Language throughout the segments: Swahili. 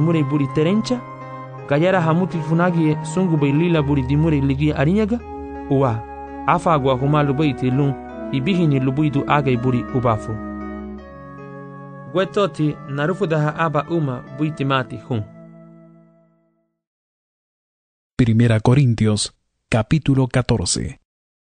dimure buri terencha gayara hamuti funagi sungu bay lila buri dimure ligi arinyaga uwa afa gwa huma lubaiti lun ibihini lubuidu agay buri ubafu gwetoti narufudaha aba uma buitimati hun. Primera Corintios, capítulo 14.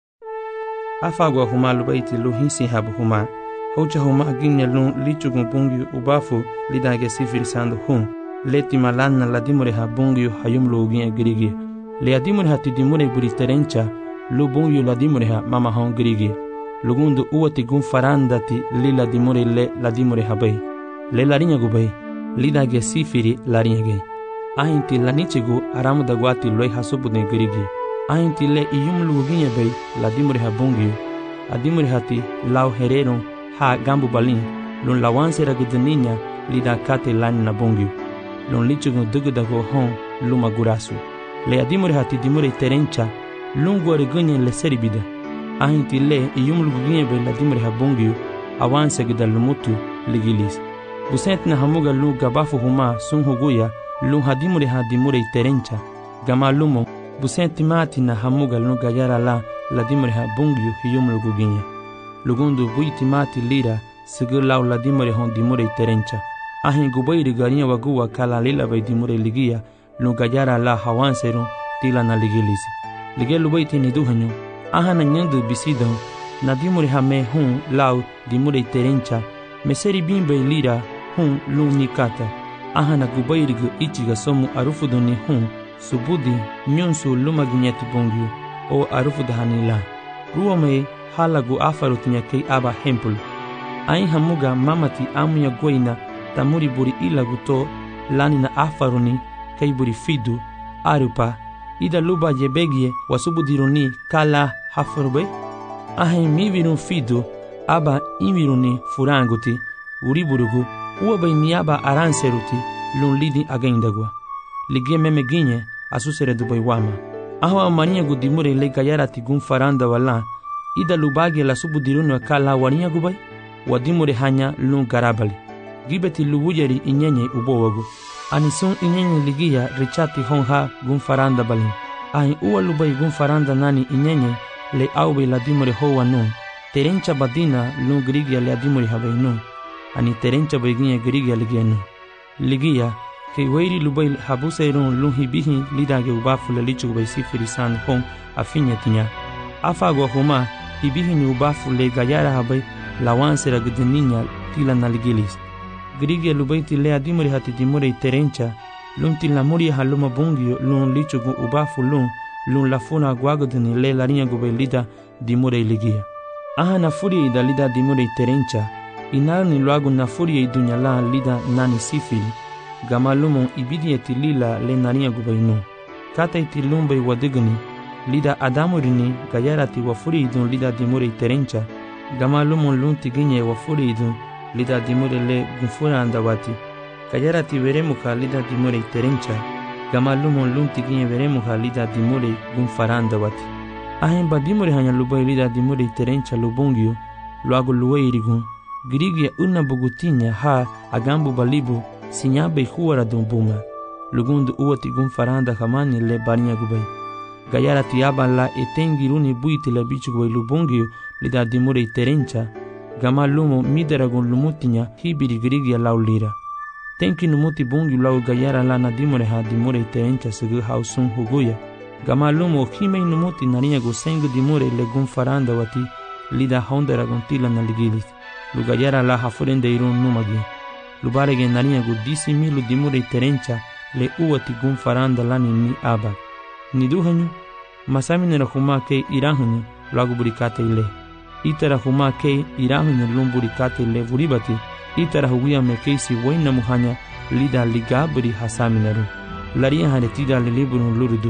Afagwa huma lubaiti luhisi habu huma. Hoja huma ginya lun lichugun bungi ubafu lidage sifiri sandu hun. Leti malanna la dimure ha bungi hayum luginya girigi. Le adimure ha tidimure buri terencha lu bungi la dimure ha mama hon girigi. Lugundu uwati gun farandati lila dimure le la dimure ha bay. Le larinya gubay. Lidage sifiri larinya gay. Ahinti lanichigu aramu dagwati loy hasubudne girigi. Ahinti le iyum luginya bay la dimure ha bungi. Adimure hati lau herero ha gambu balin. Lun lawanse ragudaninya lida kate lani na bungi. Lun lichigu dugudago hon luma gurasu. Le adimure hati dimure terencha lun guarigunya le seribida. Ahinti le iyum luginya bay la dimure ha bungi. Awanse gida lumutu ligilis. Busent na hamuga lu gabafu huma sun huguya lu hadimure hadimure terencha gama lumo busent mati na hamuga lu gayara la dimure ha bungyu hiyum luguginya lugundu buiti mati lira sigur lau la dimure hon dimure terencha ahin gubayri garinya waguwa kala lila bay dimure ligia lu gayara la hawanseru tila na ligilisi ligelu baiti ni duhanyu ahana nyandu bisidan na dimure ha me hun lau dimure terencha meseri bimbe lira hun lu nikata ahana gubayrigu ichiga somu arufuduni hun subudi nyonsu lumaginyati bongyu o arufudahanila ruwame halagu afarutinya kei aba hempul ain hamuga mamati amuya goina tamuri buri ilagu to lani na afaruni kei buri fidu arupa ida luba jebegie wasubudiruni kala hafarube ahin mivirun fidu aba inviruni furanguti uriburugu uwabay niaba aranseruti lun lidi againdagwa ligie meme ginye asusere dubay wama aho amania gudimure le gayarati gun faranda wala ida lubage la subudirunu kala waniya gubay wadimure hanya lun garabali gibeti luwujeri inyenye ubowagu anisun inyenye ligia richati honha gun faranda balin ahin uwa lubay gun faranda nani inyenye le aube la dimure hoa nun terencha badina lun grigia le adimure habay nun ani terencha bayginya grigia ligianu ligia ke wairi lubai habusairun lun hibihi lidage ubafu la lichu bay sifiri san hon afinya tinya afagwa homa hibihi ni ubafu le gayara habay lawanse ragdeninya tila na ligilis grigia lubai tile adimuri hati dimure terencha lun tila muri haluma bungio lun lichu ubafu lun lafuna gwagodeni le larinya gubay lida dimure ligia aha na furi ida lida dimure terencha inarni luagu na furia idunyala lida nani sifili gama lumon ibidi etilila le nania gubainu kata itilumbai wadigani lida adamurini gayarati wa furia idun lida dimure terencha gama lumon lunti ginye wa furia idun lida dimure le gunfura andawati gayarati veremuka lida dimure terencha gama lumon lunti ginye veremuka lida dimure gunfara andawati ahin ba dimure hanya lubai lida dimure terencha lubungio luagu luweirigun Grigia una bugutinya ha agambu balibu sinyabe huara dumbuma lugundu uwati gun faranda hamani le barinya gubay gayara tiaba la etengiruni buiti la bichu gubay lubungio lida dimure terencha gama lumo midaragun lumutinya hibiri grigia laulira tenki numuti bungi lau gayara la na dimure ha dimure terencha segu hausun huguya gama lumo himei numuti narinya gu sengu dimure le gun faranda wati lida hondaragun tila na ligilis lugayara la hafurende irun numagi lubarege narinya gu 10,000 dimure terencha le uwati gun faranda lani ni aba ni duhanyu masamine rahuma ke irahanyu lagu burikate ile itara huma ke irahanyu lum burikate ile buribati itara huya mekeisi waina muhanya lida ligabri hasaminaru lariya haretida le liburun lurudu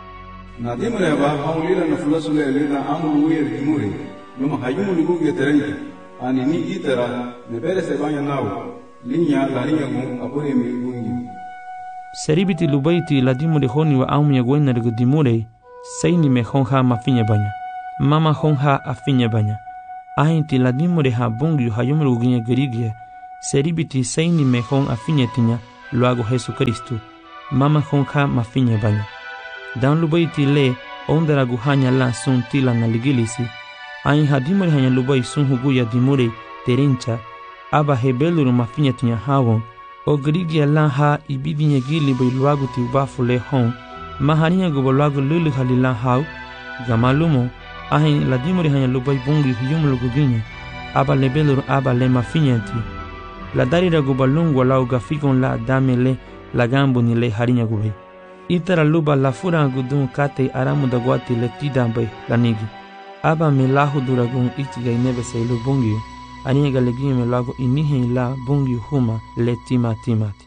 na dimure ba haulila na fulasule lida amul uyer dimure luma hayumu liguge terencha ani ni itara ne bere se banya nawo linya larinya gun abure mi gungi seribiti lubaiti la dimure honi wa aumya gwena regu dimure seini me honha mafinya banya mama honha afinya banya ahinti la dimure ha bungi hayumru ginya gerigia seribiti seini me hon afinya tinya luago Jesucristo mama honka mafinya banya dan lubai ti le ondera guhanya la sun tila na ligilisi ain hadimore hanya lubai sun huguya dimure terencha aba hebeluru mafinya tinya hawon o grigia la ha ibidinya gili bai luago ti ubafu le hon mahaniya go luago lulu halila haw gamalumo ain la dimore hanya lubai bungi hiyum luguginya aba lebeluru aba le mafinya ti la darira go balungo la ugafikon la damele la gambo ni le harinya gubai itara luba la fura gudun kate aramu da gwati le tidambai la nigi aba me lahu duragun itiga inebe se lu bungi aniga le gime lago inihe la bungi huma le timati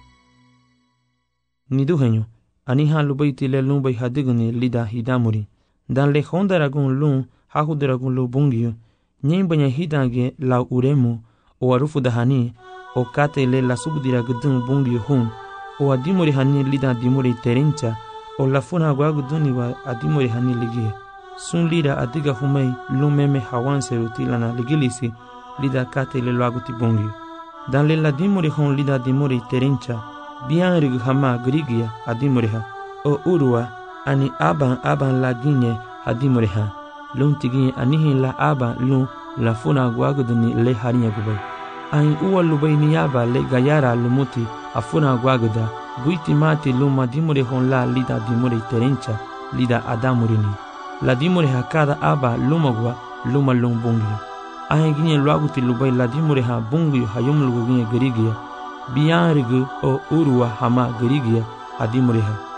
niduhenyo aniha lubaiti le lumbai hadiguni lida hidamuri dan le hondaragun lun hahudaragun lu bungi nyembanya hidange la uremu o arufu dahani o kate le la subdira gudun bungi hum o adimori hani lida dimori terencha o la funa gwaguduni wa adimori hani ligi sun lida adiga humai lumeme hawanse rutilana ligilisi lida kate le laguti bungi dan le la dimori hon lida dimori terencha bian rig hama grigia adimori ha o urua ani aban la ginye adimori ha luntigi anihi la aba lun la funa gwaguduni le harinya gubai ain uwa lubai niyaba le gayara lumuti afuna gwagda buiti mati luma dimure hon la lida dimure terencha lida adamurini la dimure hakada aba lumagwa luma lumbungi ain ginye luaguti lubai la dimure ha bungi hayum lugu ginye gerigia bianrigu o urua hama gerigia adimure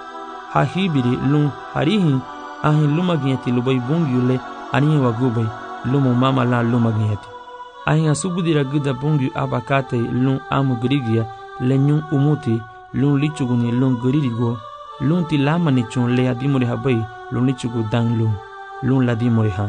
ha hibiri lum harihi ain luma ginye ti lubai bungi le aniye wagubai lumu mama la luma ginye ti ain asubudira gida bungi abakate lum amu gerigia lenyun umuti lun lichuguni lun geririgo lun ti lamani chun le adimore ha bai lun lichugu dang lun la dimore ha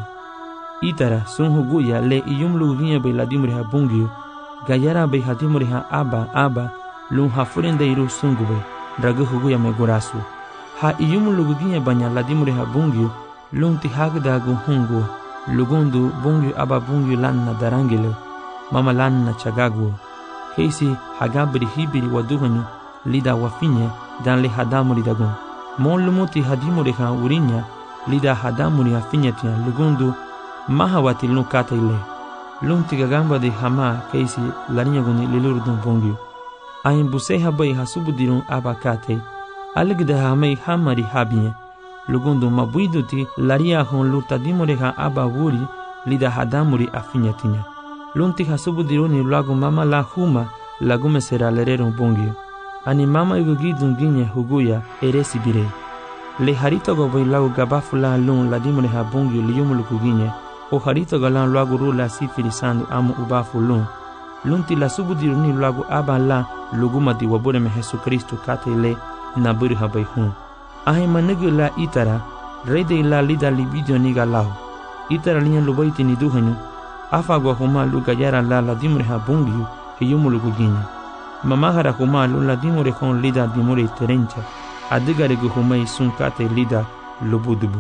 itara sun huguya le iyum lu vinya bai la dimore ha bungiyo gayara bai hadimore ha aba lun ha furende iru sungu bai dragu huguya me gorasu ha iyum lu vinya banya la dimore ha bungiyo lun ti hagda gu hungu lugundu bungiyo aba bungiyo lanna darangile mama lanna chagagu Heisi hagabri hibiri waduganyu lida wafinya dan le hadamuri dagun mon lumuti hadimuri ha urinya lida hadamuri hafinya tia lugundu mahawati lukata ile lunti gagamba de hama keisi larinya guni lilurdun bongyu ayin buse habai hasubudirun abakate aligda hamai hamari habinya lugundu mabuiduti laria hon lutadimuri ha aba wuri lida hadamuri afinya tinya lunti hasubudiruni luagu mama la huma lagume sera lerero bongyu ani mama igugidun ginye huguya eresi bire le harito go bailau gabafula lun la dimone ha bongyu liyumulu kuginye o harito galan luagu rula sifirisandu amu ubafu lunti la subudiruni luagu aba la luguma di wabure me Jesucristo kate le naburi ha baihun ahe manegu la itara rede la lida libidio niga lau itara linya lubaiti ni duhanyu afa go huma luga yara la dimone ha bongyu hiyumulu kuginye mamahara huma la dimore hon lida dimore terencha adigare go huma sunkate lida lubudubu.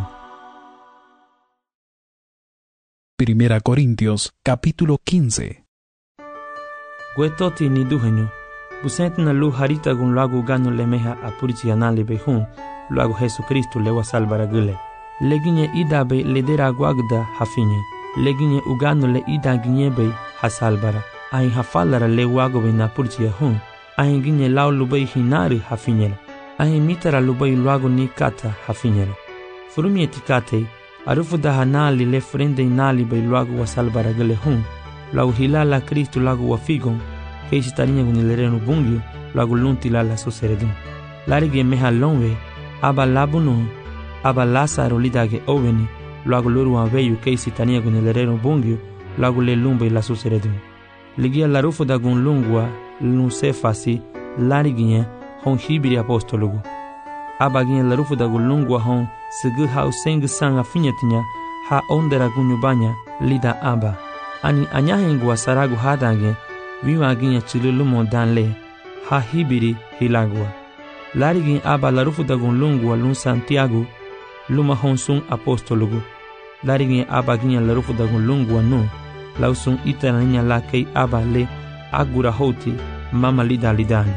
Primera Corintios, capítulo 15. Guetoti ni duhenyo busent na lu harita gun lagu ganu lemeha apurici anale behun lagu Jesucristo lewa salvara gule leginye idabe ledera guagda hafinye leginye uganu le ida ginyebe hasalbara ain hafalara le wago be na purcia hun ain ginye lau lubai hinari hafinyela ain mitara lubai luago ni kata hafinyela furumi etikate arufu da hanali le frende inali be luago wasalbara gele hun lau hilala Cristo lago wafigon keisi tarinya gunilereno bungyo lago lunti la soseredun larige meha lonwe aba labunu aba Lazaro lidage oveni lago loru aveyu keisi tarinya gunilereno bungyo lago le lumbe la soseredun ligia la rufo da gun lungua lun sefasi lariginye hon hibiri apostologu abaginye la rufo da gun lungua hon segu hau sengu sanga finyetinya ha ondera gunyubanya lida aba ani anyahengua saragu hadange viwa ginye chilulumo danle ha hibiri hilagua larigin aba la rufo da gun lungua lun Santiago luma hon sun apostologu larigin abaginye la rufo da gun lungua nu lausun itana niña la kei aba le agura hoti mama lida lidani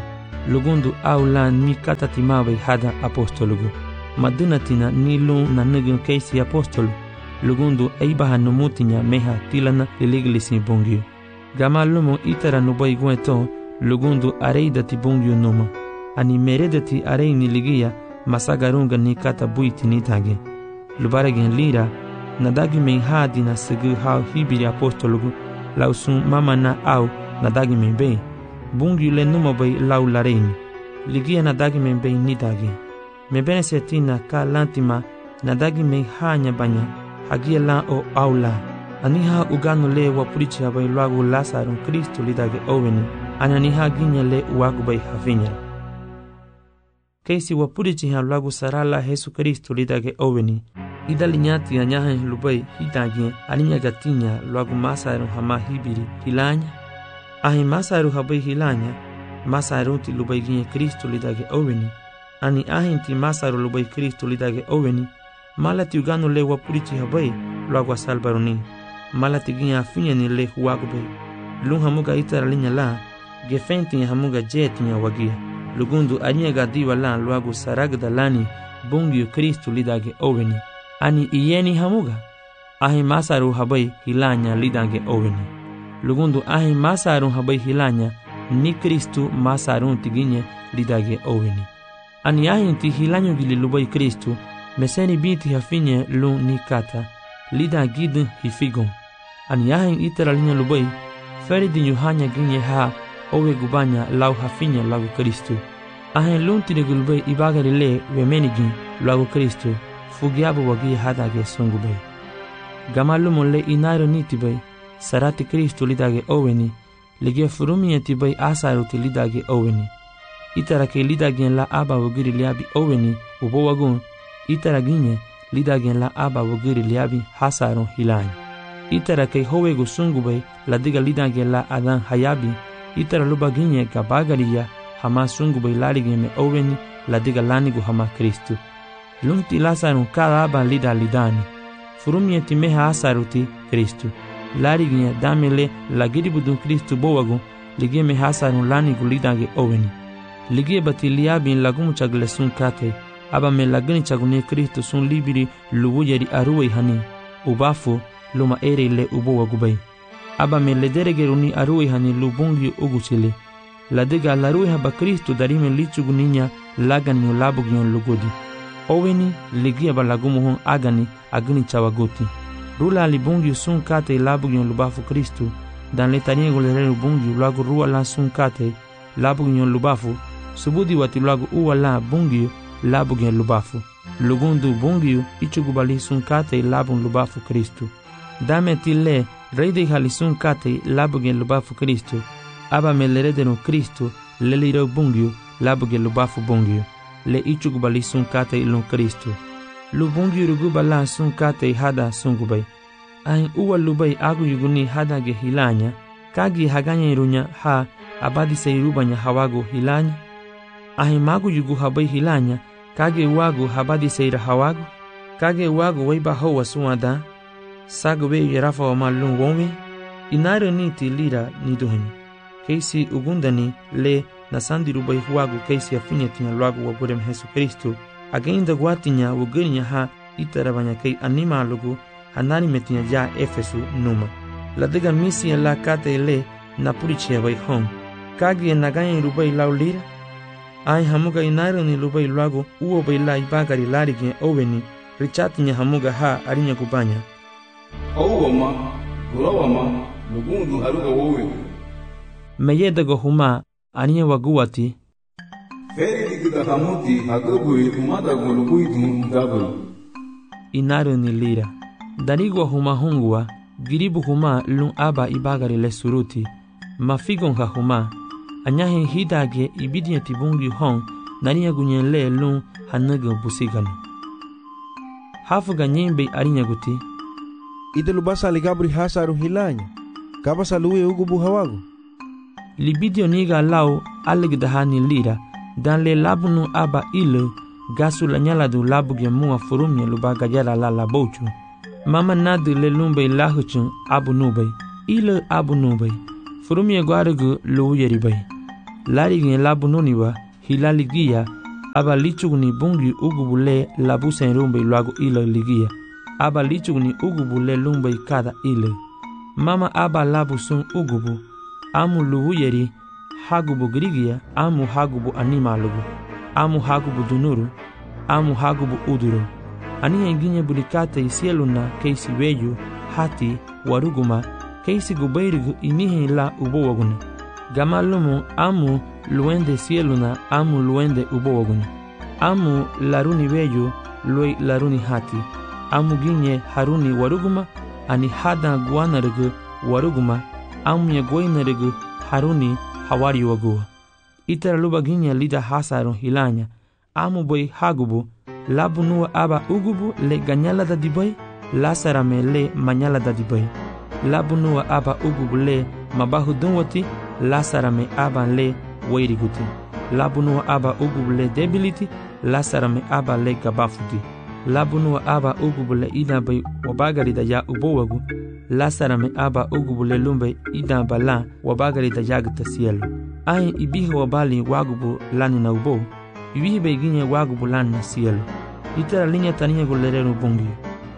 lugundu aula ni katatimabai hada apostolugu. Madunatina ni lun na nugun keisi apostolu. Lugundu eibaha numutinya meha tilana liliglisi bungyu. Gama lumu itara nubai gueto, lugundu areidati bungyu numa. Ani meredati areini ligia masagarunga ni kata buiti ni tage. Lubaregen lira, nadagi men hadi na segu hao hibiri apostolugu, lausun mama na au nadagi men bei. Bungyu le numa bai lau lareini. Ligia nadagi men bei ni dagi. Mebene setina ka lantima nadagi men hanya banya. Hagia la o aula. Aniha ugano le wapurichi abai luagu Lazarun Kristo lidage oweni. Ananiha ginya le uagu bai havinya. Keisi wapurichi ha luagu sarala Jesu Kristo lidage oweni. Ida linyati anyaha lubai hidage aninya gatinya luagu Masarun hama hibiri hilanya. Ahi Masarun habai hilanya. Masarun ti lubai ginya Kristo lidage oweni. Ani ahinti Masarun lubai Kristo lidage oweni. Malati ugano le wapurichi habai luagu asalbaruni. Malati ginya afinya ni le huagu bai. Lung hamuga itara linya la, gefenti hamuga jetinya wagia. Lugundu anya gadiwa la luagu saragda lani bungyu Kristu lidage oweni. Ani iyeni hamuga. Ahi Masaru habai hilanya lidage oweni. Lugundu ahi Masaru habai hilanya ni Kristu Masarun tiginye lidage oweni. Ani ahi ti hilanyo gili lubai Kristu meseni binti hafinye lung ni kata lida gidin hifigon. Ani ahin itara linya lubai feridi nyuhanya ginye ha owe gubanya lau hafinya lagu Kristu. Ahin lung tine gulbai ibagari le wemenigin lagu Kristu fugiabu wagi hadage sungubai. Gamalumo le inairo nitibai sarati Kristu lidage oweni ligia furumia tibai asaruti lidage oweni. Itara ke lidage la aba wagiri liabi oweni ubo wagun itara ginye lidagen la aba wogiri liabi hasarun hilany. Itara kei howegu sungubai ladiga lidagen la adan hayabi. Itara luba ginye gabagariya hama sungubai larigen me oweni ladiga lanigu hama Kristu. Lunti Lazarun kada aba lida lidani. Furumie ti meha asaruti Kristu. Larigen damele lagiri budun Kristu bowagu ligie me hasarun lanigu lidage oweni. Ligie bati liabin lagumu chaglesun kate. Aba me lagani chagune Kristo sun libiri lubu yari aruwe hani. Ubafu luma ere le ubo wagubai. Aba me lederegeruni aruwe hani lubungi uguchile. Ladega laruwe haba Kristo darime lichuguninya lagani ulabugyon lugodi. Oweni ligia ba lagumuhon agani chawagoti. Rula libungi sun kate labugyon lubafu Kristo. Dan letaniego le lubungi lagu rua la sun kate labugyon lubafu. Subudi wati lagu uwa la bungi labugen lubafu. Lugundu bungiu ichugubali sunkate labun lubafu Kristu. Dame tille reide hali sunkate labugen lubafu Kristu. Aba me lerederun Kristu leliro bungiu labugen lubafu bungiu. Le ichugubali sunkate ilun Kristu. Lubungiu rugubala sunkate hada sungubai. Ahin uwa lubai agu yuguni hada ge hilanya. Kagi haganya irunya ha abadi seirubanya hawagu hilanya. Ahin magu yugu habai hilanya. Kage wagu habadi seira hawagu. Kage wagu waiba hawa suada. Sagu we yarafa wa malun wome. Inairo niti lira niduhuni. Keisi ugundani le nasandi rubai huwagu keisi afinya tinya luagu waburem Jesu Kristu. Agenda guatinya wugirinya ha itarabanya kei anima lugu hanani metinya ja Efesu numa. Ladega misi la kate le napurichia bai hong. Kage naganya rubai lau lira. Ai hamuga inairo ni lubai luagu uo bai la ibagari larigin oweni richatinya hamuga ha arinya kubanya. Owama, gulawama, lugundu haruga wowe. Meyedago huma arinya waguwati. Feri digida hamuti hagubui umadago luguidun gabu. Inairo ni lira. Darigo huma hungwa giribu huma lun aba ibagari le suruti. Mafigon ha huma. Anyahin hidage ibidia tibungi hong nariya gunyen le lun hanaga busigano. Hafuga nyembe arinya guti. Idelu basa ligabri hasaru hilanya. Kabasa luwe ugubu hawagu. Libidio niga lau alegdahani lira. Dan le labunu aba ilu gasu la nyaladu labuge mua furumye lubaga yara la labochu. Mama nadu le lumbe lahuchun abu nubay. Ilu abu nubay. Furumye guarugu luwe yeribai. Larigin labunoniwa hilaligia aba lichugni bungi ugubule labusen rumbe luago ilo ligia. Aba lichugni ugubule lumbe kada ile. Mama aba labusun ugubu. Amu luwuyeri hagubu grigia, amu hagubu animalugu. Amu hagubu dunuru, amu hagubu uduru. Ani enginye bulikate isieluna keisi weyu, hati, waruguma, keisi gubeirigu inihe la ubowaguna. Gamalumu amu luende sieluna, amu luende ubowaguna. Amu laruni weyu, lue laruni hati. Amu ginye haruni waruguma, ani hada guanarigu waruguma, amu ya guainarigu haruni hawari wagua. Itara luba ginye lida hasaron hilanya, amu boy hagubu, labu nuwa aba ugubu le ganyala da dibay, lasarame le manyala da dibay. Labu nuwa aba ugubu le mabahu dunwati, lasarame aba le wairiguti. Labu nuwa aba ugubu le debiliti, lasarame aba le gabafuti. Labu nuwa aba ugubu le idabay wabagari da ya ubowagu, lasarame aba ugubu le lumbe idabala wabagari da yagta cielo. Ayin ibihe wabali wagubu lani na ubo, ibihe beginye wagubu lani na cielo. Itara linya taniya gulerero bungi.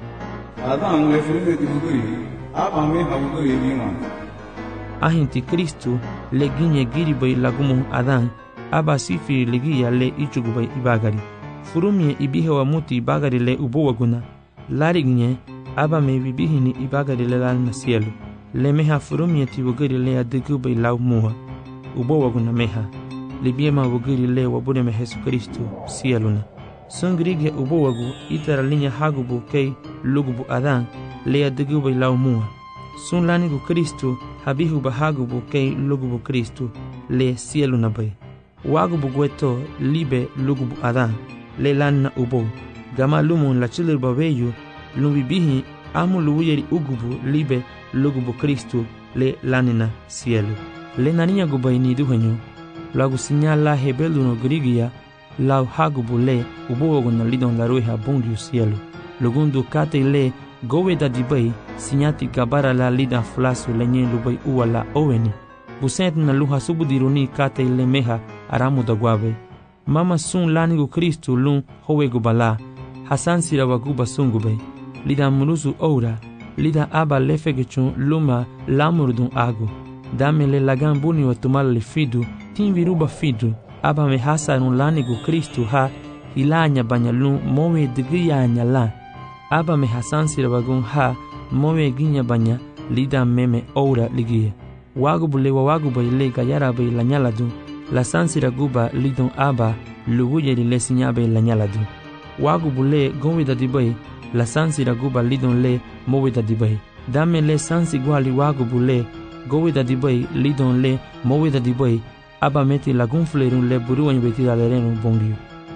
Adan le frume di muguri, aba me hawuguri bima. Ahin ti Kristu le ginye giribay lagumu adan, aba sifiri legiya le ichugubay ibagari. Furumye ibihe wa muti ibagari le ubo waguna. Lari ginye, aba me bibihini ibagari le lani na cielo. Le meha furumye ti wuguri le adigubay lau muha. Ubo waguna meha. Libiema wuguri le wabudeme Jesu Kristu cieluna. Sungrigia ubo wagu itara linya hagubu kei lugubu adan le adigubay lau muha. Sun lanigu Kristu habihu bahagubu kei lugubu Kristu le cieluna bay. Wagubu gueto libe lugubu adan le lanna ubo. Gama lumun la chilir babeyu lumbibihi amu luwuyeri ugubu libe lugubu Kristu le lanina cielo. Le naninya gubay ni duhenyo. Lagu sinyala hebeluno grigia lau hagubu le ubogo na lidon la rueha bungiu cielo. Lugundu kate le gowe da dibay sinyati gabara la lida flasu lenye lubay uwa la oweni. Busent na luha subudiruni kate le meha aramu da guabe. Mama sun lanigu Kristu lun howegu bala. Hasan sirawaguba sungube. Lida muruzu oura. Lida aba lefegechun luma lamurdun agu. Dame le lagan buni wa tumal le fidu. Tin viruba fidu. Aba me hasarun lanigu Kristu ha ilanya banyalun mowe digiyanya la. Aba me hasan sirawagun ha mowe ginya banya lida meme oura ligie. Wagubu le waguba ile gayara be lanyaladu. La sansiraguba lidon aba luwuyeri le sinyabe lanyaladu. Wagubu le gowe da dibay la sansiraguba lidon le mowe da dibay. Dame le sansigwali wagubu le gowe da dibay lidon le mowe da dibay. Aba meti lagun flerun le buru beti da lerenu bongiu.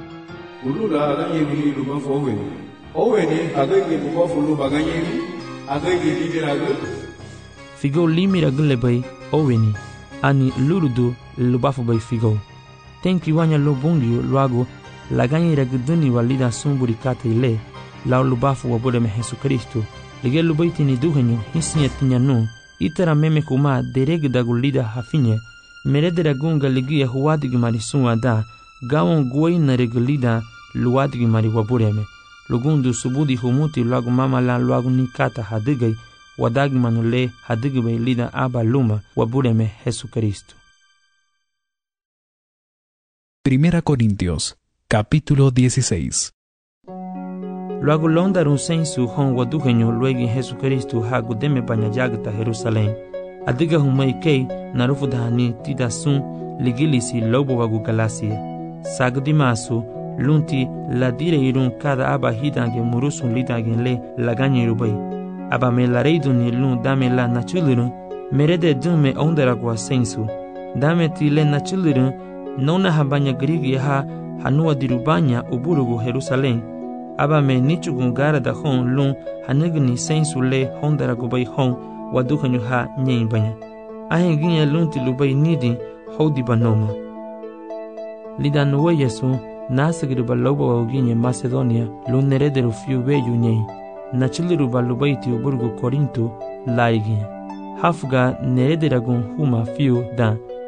Ulula la yemi lugan fowe. Oweni agagi buko fulu baganyeri, agagi libiragu. Figo limiragu le bay oweni ani lurudu lubafu bay figo. Tenki wanya lo bongiu luago laganyera guduni walida sumburi kate ile la lubafu wabodeme Jesu Kristu. Lige lubaiti ni duhenyo hisinya tinyanu itara meme kuma dereg dagulida hafinye. Meredera gunga ligia huwadigi mari suada, gawon guay na regulida luwadigi mari wabureme. Lugundu subudi humuti luagu mama la luagu nikata hadigay, wadagi manule hadigibay lida aba luma wabureme Jesucristo. 1 Corintios, capítulo 16. Luagu londarun sensu hon wadugenyo luegi Jesucristo hagudeme banyajagta Jerusalén. Adiga humay kei narufu dahani tida sun ligilisi lobo wagu galasia. Sagdimasu lunti ladire irun kada aba hidange murusun lidange le laganye rubay. Aba me la reiduni lun dame la nachulirun merede dume ondaragwa sensu. Dame ti le nachulirun nona habanya grigi ha hanua dirubanya uburugu Jerusalén. Aba me nichugun gara da hon lun hanigni sensu le hondaragu bay hon wadukanyu ha nyen banya. Ahen ginya lunti lubay nidi hodi banoma. Lida nuwe yesu nasagriba loba wa ginya Macedonia lun nerederu fiu beyu nyen. Nachiliruba lubayti uburgu Korinto laiginya. Hafga nerederagun huma fiu da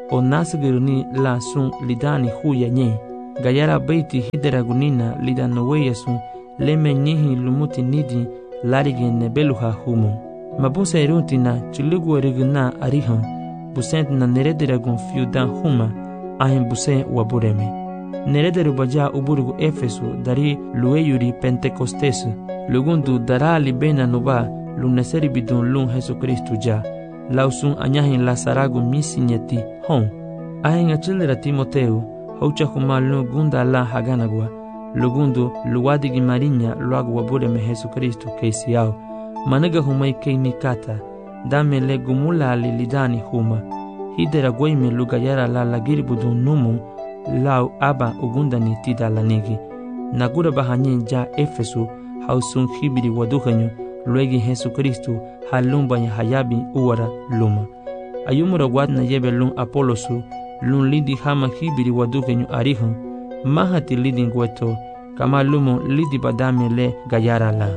o nasgirni la sun lidani huya nye. Gayara baiti hidera gunina lida noweya sun leme nyihi lumuti nidi larige nebeluha humo. Mabusa erutina chulugu erigna arihan busent na neredera gun fiudan huma ahin buse wabureme. Nerederu baja uburugu Efesu dari lueyuri Pentecostes lugundu dara libena nuba luneseri bidun lun Jesucristo ja lausun anyahin lasaragu misinyeti hon. Ahin achilera Timoteu haucha huma lun gunda la haganagwa lugundu luwadigi marinya luagu wabureme Jesucristo keisiao managa humai keini kata dame le gumula lidani huma hidera goime lugayara la lagiri budun numu lau aba ugundani tida lanigi nagura bahanyin ja Efesu hausun hibiri waduhanyu luegi Jesucristo halumbanya hayabi uwara luma ayumura wadna yebe lun Apolosu lun lidi hama hibiri waduhanyu arihan mahati lidi ngweto kama lumu lidi badame le gayara la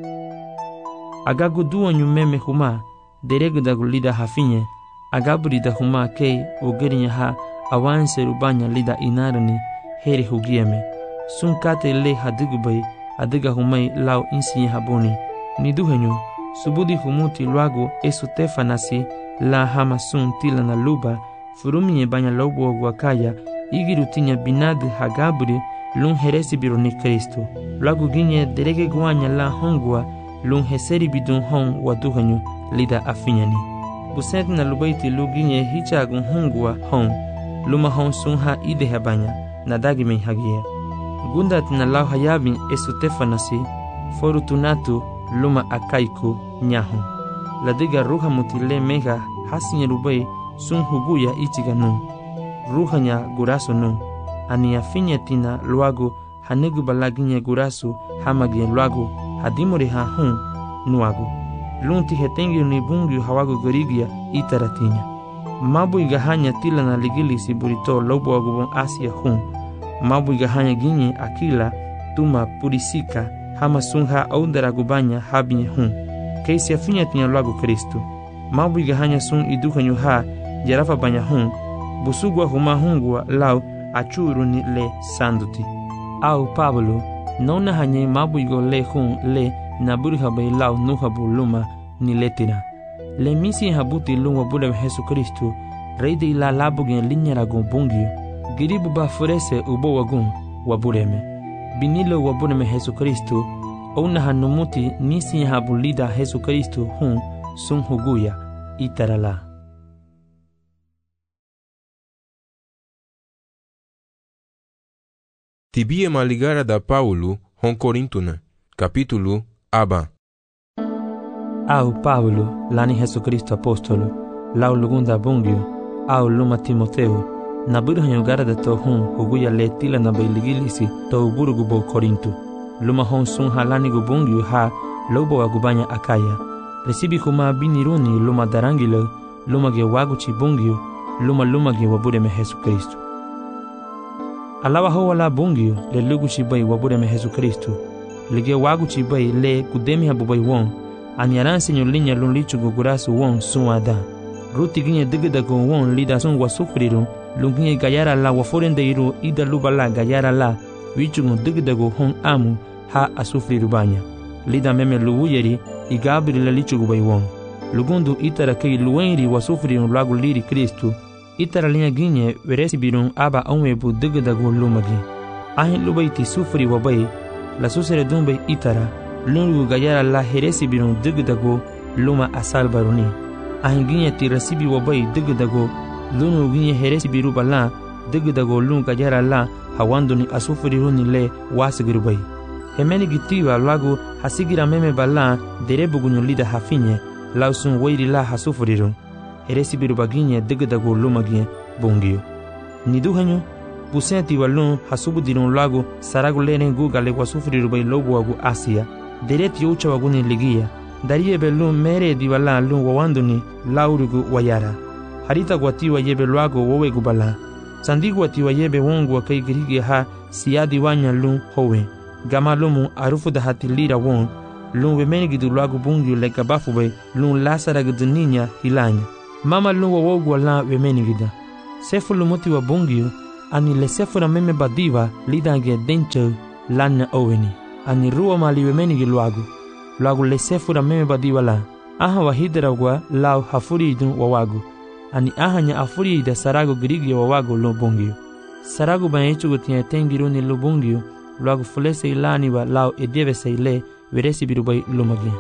agagu duanyu meme huma deregudagu lida hafinye agaburida huma kei ugerinya ha awanse rubanya lida inarani heri hugieme sun kate le hadigubai adiga humai lau insiye habuni niduhenyu subudi humuti luago esu tefanasi la hama sun tila na luba furumie banya lobo wakaya igirutinya binadi hagaburi lun heresi bironi Kristo luago ginye derege guanya la hongwa lun heseri bidun hong waduhenyu lida afinyani buset na lubaiti luginye hichagun hongwa hong luma hon sunha ide habanya na dagi men hagia gundat na lau hayabin esu tefanasi forutunatu luma akaiku nyahu ladiga ruha mutile mega hasinye rubai sun huguya ichiganu ruhanya guraso nu ania finyetina luago hanegu balaginye gurasu hamagi luago hadimore ha hun nuago lunti hetengi ni bungu hawago gorigia itaratinya mabu igahanya tila na ligilisi burito lobo agubon Asia hun mabu igahanya ginye akila tuma purisika hama sunha aundara gubanya habinye hun keisi afinya tinya luago Kristo mabu igahanya sun iduhanyu ha jarafa banya hun busugwa huma hungwa lau achuru ni le sanduti au Pablo nona hanye mabu igo le hun le naburi habai lau nuhabu luma ni letira le misi habuti lungwa bude Jesucristo reide ila labugen linyara gombungio giribu ba furese ubo wagun wabureme binilo wabureme Jesucristo ona hanumuti nisi habulida Jesucristo hun sun huguya itarala. Tibie maligara da Paulo hon Corintuna capítulo aba. Au Pablo lani Jesucristo apostolo lau lugunda bungio au luma Timoteo naburu hanyugara da to hun huguya letila na bailigilisi to uburugu bo Korintu luma hon sun halani gubungio ha lobo agubanya akaya resibi huma biniruni luma darangilo luma ge waguchi bungio luma ge wabureme Jesucristo alawa ho wala bungio le luguchi bai wabureme Jesucristo lige waguchi bai le kudemi habubai won anyaran senyo linya lun lichu gugurasu won suada ruti ginye digida go won lida sun wasufriru lunginye gayara la waforende iru ida lubala gayara la wichu digida go hon amu ha asufriru banya lida meme luwuyeri igabri la lichu gubai won lugundu itara kei luwenri wasufriru lagu liri Kristo itara linya ginye veresi birun aba onwebu digida go lumagi ahin lubaiti sufri wabai la susere dumbe itara lungu gayara la heresi birun digdago luma asal baruni ahinginya tirasibi wabai digdago lunu ginye heresi biru bala digdago lungu gayara la hawanduni asufriruni le wasigirubai hemeni gitiwa lagu hasigira meme bala derebugunyo lida hafinye lausun wairi la hasufriru heresi biru baginye digdago lumagye bungio niduhanyo busenti walun hasubudirun lagu saragu lene gugale wasufriru bai lobu wagu Asia dereti ucha waguni ligia dariye belun mere diwala lun wawanduni laurugu wayara harita gwatiwa yebe luago wowe gubala sandigu watiwa yebe wongu wa kai girige ha siadi wanya lun howe gama lumu arufu da hatilira won lun wemeni gidu luago bungiu leka bafu bai lun lasara gidu ninya hilanya mama lun wawogu wala wemeni gida Sefu lumuti wa bungyu, ani le sefu na meme badiwa lidange denche lanna oweni. Ani ruwa maliwe menigi luagu le sefu na meme badiwa la. Aha wahidera wa lau hafuri idun wawagu. Ani aha nya afuri ida sarago girigi wawagu lo bungyu. Sarago banyechugu tinya tengiruni lo bungyu, luagu fulese ilani wa lau edieve se ile veresi birubai lumagi.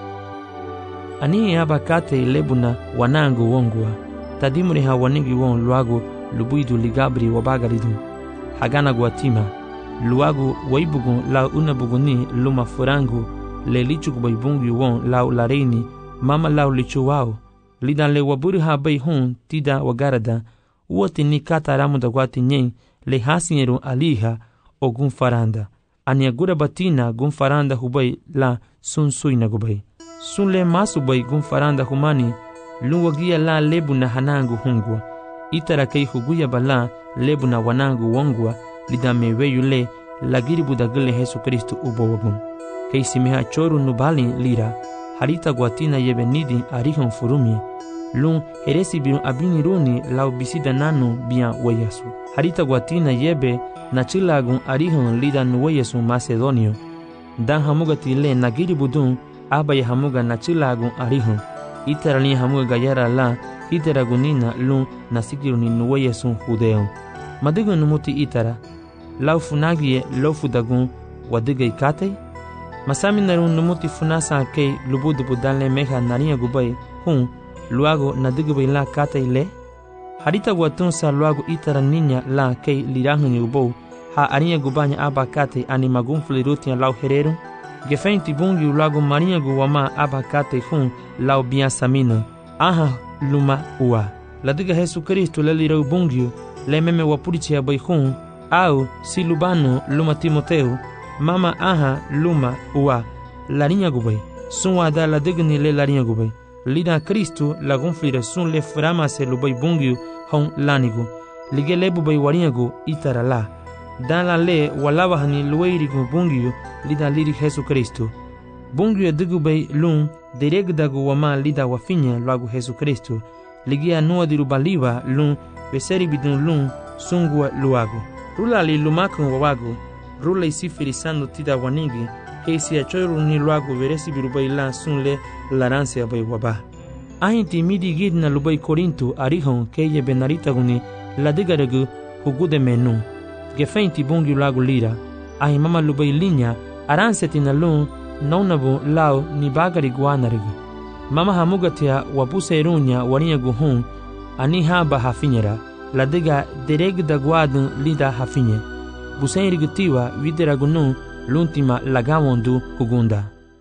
Ani aba kate ilebuna wanangu wongwa. Tadimuri ha wanigi won luagu lubuidu ligabri wabagaridu. Hagana guatima. Luagu waibugu lau unabuguni luma furangu le lichugu bai bungyu won lau lareini mama lau lichu wao. Lidan le waburi ha bai hun tida wagarada. Uoti ni kata ramu da guati nyen le hasinyeru aliha o gunfaranda. Ani agura batina gunfaranda hubai la sun suina gubai. Sun le masu bai gunfaranda humani luwagia la lebu na hanangu hungwa. Itara kei huguya bala lebu na wanangu wongwa lidame weyule lagiri budagile Yesu Kristu ubo wabun. Kei simeha choru nubali lira harita guatina yebenidi arihon furumi. Lun heresi birun abini runi lau bisida nanu bian weyasu. Harita guatina yebe na chilagun arihon lida nuweyasu Macedonio. Dan hamuga tile nagiri budun abaya hamuga na chilagun arihon. Itara ni hamuga gayara la itara gunina lun nasikiruni nuweyasu Judeo. Madigo numuti itara lau funagie lo fudagun wadiga ikate. Masami narun numuti funasa kei lubudu budanle meha naria gubai hun luago nadigubay la kate ile. Harita guatun sa luago itara ninya la kei lirahun ubou ha aria gubanya aba kate ani magun flirutia lau herero. Gefenti bungi luago maria guwama aba kate hun lau bian samino. Aha luma ua. Ladiga Yesu Kristu le lirau bungi le meme wapurichia bai hun au si lubano luma Timoteo. Mama aha luma ua larinya gubai. Sunwa da la digni le larinya gubai. Lida Kristu la gonflire sun le frama se lubai bungiu hon lanigu. Lige lebu bai warinyagu itara la. Dan la le walawa hani luweirigu bungiu lida liri Yesu Kristu. Bungiu digu bai lun deregdagu wama lida wafinya luagu Yesu Kristu. Ligia nua diru baliwa lun beseri bidun lun sungua luagu. Rula li lumakun wawagu. Rula isifirisando tida wanigi. Keisi achoru ni luagu veresi birubai la sunle laranse abai waba. Ahinti midi gidna lubai Korintu arihon keye benarita guni la digaregu hugude menu. Gefeinti bungi luagu lira. Ahi mama lubai linya aranseti na lun naunabu lao ni bagari guanarigu. Mama hamugatia wapuse irunya waniya guhun ani haba hafinyera. La diga deregda guadun lida hafinye. Busenrigutiwa videragunun l'ultima lagawondu hugunda.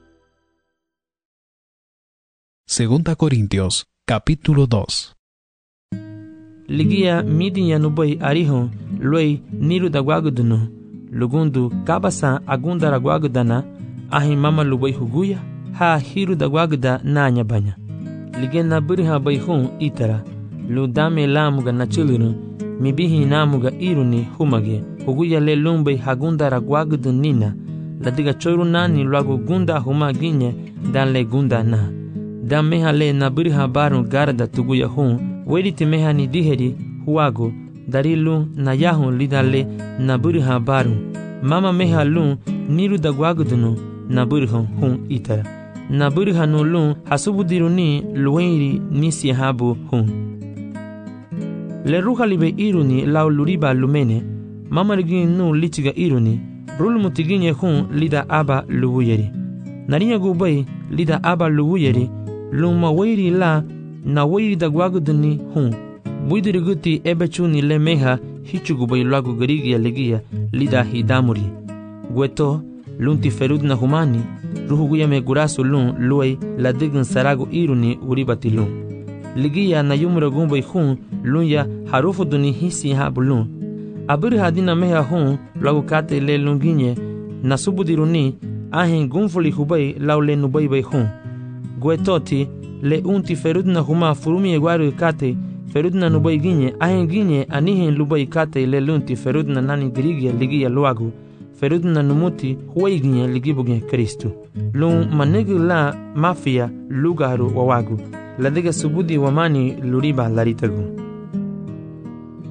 Segunda Corintios, capítulo 2. Ligia midi yanubai arihon luei niru da guagudunu. Lugundu kabasa agunda ra guagudana ahi mama lubai huguya ha hiru da guaguda nanya banya. Ligena birha baihun itara. Ludame lamuga na chilirun mibihi namuga iruni humage. Huguya le lumbai hagunda ra guagudun nina. La diga choru nani luagu gunda huma ginye dan le gunda na. Dan meha le na birha barun garda tuguya hun. Wediti meha ni diheri huago. Dari lun na yahun lida le na birha barun. Mama meha lun niru da guagudunu na birhon hun itara. Na birha no lun hasubudiruni luenri nisi habu hun. Le ruha libe iruni lau luriba lumene. Mama rigin nu lichiga iruni. Rul mutiginye hun lida aba luwuyeri. Narinya gubai lida aba luwuyeri. Luma wairi la na wairi da guaguduni hun. Buidiriguti ebechuni le meha hichugubai luagu garigia legia lida hidamuri. Gueto lunti ferud na humani. Ruhuguya me gurasu lun luei la digin saragu iruni uribati lun. Ligia na yumura gumbai hun lunya harufu duni hisi habu lun. Abiri hadina meha hun lagu kate le lunginye na subudiruni ahin gunfuli hubai lau le nubai bai hun. Guetoti le unti ferudna huma furumi eguaru kate ferudna nubai ginye ahin ginye anihin lubai kate le lunti ferudna nani dirigia ligia luagu ferudna numuti huwai ginye ligibuge Kristu. Lun manegi la mafia lugaru wawagu. La diga subudi wamani luriba laritagu.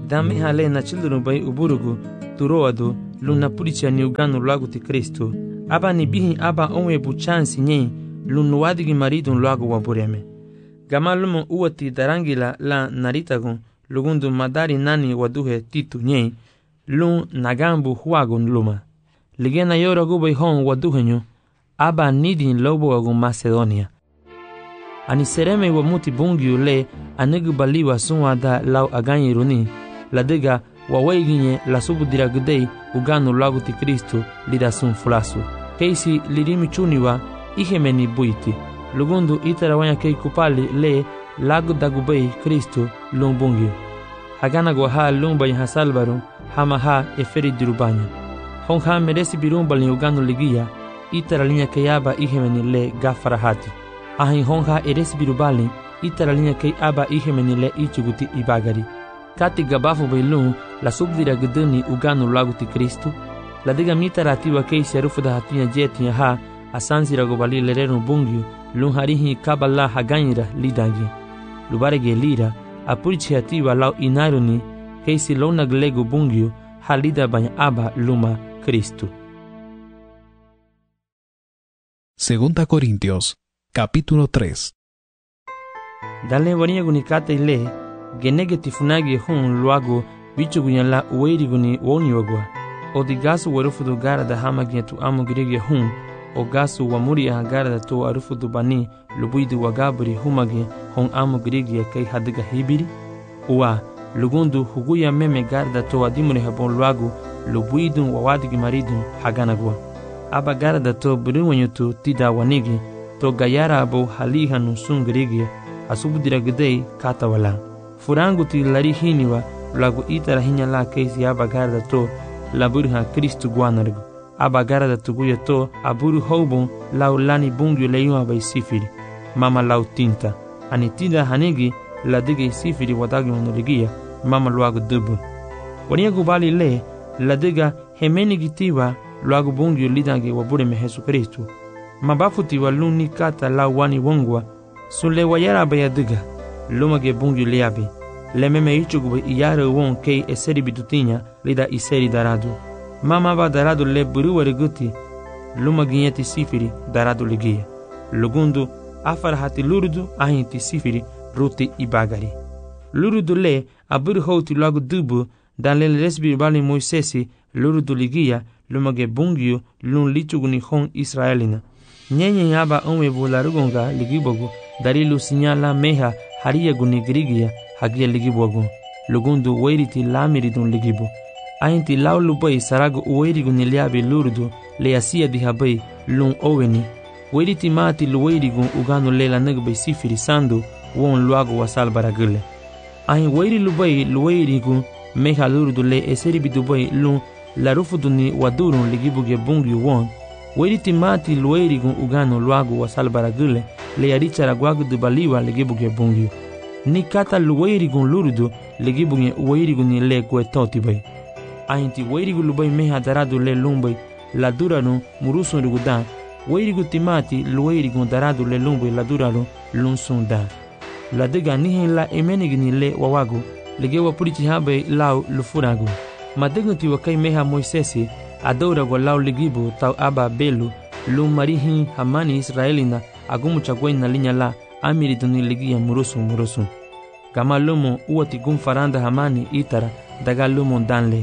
dame hale na children bay uburugu turoado luna pulicia ni ugano lago ti Kristo aba ni bihi aba onwe bu chance nyi lunu wadigi marido lago wabureme gamalumo uwati darangila la naritagon lugundu madari nani waduhe titu nyi lun nagambu huagon luma ligena yora gubay hon waduhenyo aba nidin lobo agun Macedonia ani sereme wa muti bungiu le anegu baliwa sunwada lau aganyiruni ladega wa weiginye la subudira gudei ugano lago ti Kristo lida sun fulasu keisi lirimi chuniwa ihemeni buiti lugundu itara wanya kei kupali le lago dagubei Kristo lumbungiu hagana gwaha lumbay hasalbaru hama ha eferi dirubanya honha meresi birumbal ni ugano ligia itara linya keyaba ihemeni le gafarahati ahin honha eresi birubali itara linya kei aba ihemeni le ichuguti ibagari kati gabafu bailun la subdira guduni ugano lago ti Kristo la diga mitara tiwa kei serufu da hatinya jetinya ha asansira gobali lerenu bungiu lun harihi kabala haganyira lidagi lubarege lira apurichi hatiwa lau inaruni keisi lona glego bungiu halida banya aba luma Kristo. Segunda Corintios, capítulo 3. Dale vania gunikata ile genege tifunagi hun luago bicho gunyala uweri guni woni wagwa odigasu warufudu gara da hamagia tu amu girege hun o gasu wamuri gara da to arufudu bani lubuidu wagabri humage hon amu girege kai hadiga hibiri uwa lugundu huguya meme gara da to adimure habon luago lubuidu wawadigi maridu haganagwa aba gara da to buriwanyutu tida wanigi to gayara abo haliha nusun girege asubudira gudei kata wala furangu ti lari hiniwa lagu itara hinya la keisi aba gara da to laburha Kristu guanargu aba gara da tuguya to aburu houbon lau lani bungyu leyuma bay sifiri mama lau tinta ani tinda hanigi la dige sifiri wadagi monoligia mama luagu dubu wania gubali le la diga hemeni gitiwa luagu bungyu lidangi wabure me Jesu Kristu mabafuti waluni kata lau wani wongwa sunle wayara baya diga lumage bungyu leabi lememe ichugu iyare won kei eseri bitutinha lida iseri daradu mama ba daradu le buruwari guti luma ginyeti sifiri daradu ligia lugundu afarhati lurudu ahinti sifiri ruti ibagari lurudu le aburu houti lagu dubu dan le resbi bali Moisesi lurudu ligia lumage bungyu lun lichugu ni hon Israelina nyenye yaba onwe bularugonga ligibogu darilu sinyala meha hariya guni grigia hagia ligibogu lugundu weiriti lamiridun ligibo ainti laulu bay sarago uweirigu niliabi lurudu le asia dihabai lun oweni weiriti mati luweirigu uganu lela nagbe sifiri sandu won luago wasal baragule ain weiri lubay luweirigu meha lurudu le eseri bidubai lun larufuduni wadurun ligibuge bungyu won weiriti mati luweirigu uganu luago wasal baragule le yarichara gwagu dubaliwa ligibuge bungyu ni kata luweirigun lurudu ligibuge uweirigun le gwetoti bay ainti weirigu lubay meha daradu le lumbay la duranu murusun rigudan weirigu timati luweirigun daradu le lumbay la duranu lunsun da la diga nihin la emenigni le wawagu ligewa purichi habe lau lufuragu madegunti wakai meha Moisesi adourago lau ligibu tau aba belu lum marihin hamani Israelina agumu chagwena linya la amiriduni ligia murusun gama lumo uwati gum faranda hamani itara daga lumo